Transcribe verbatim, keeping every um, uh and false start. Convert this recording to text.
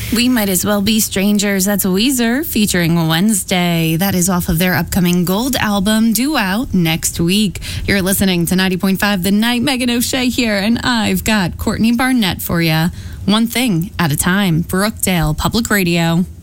We Might As Well Be Strangers. That's Weezer featuring Wednesday. That is off of their upcoming Gold album, due out next week. You're listening to ninety point five The Night. Megan O'Shea here, and I've got Courtney Barnett for you. One thing at a time. Brookdale Public Radio.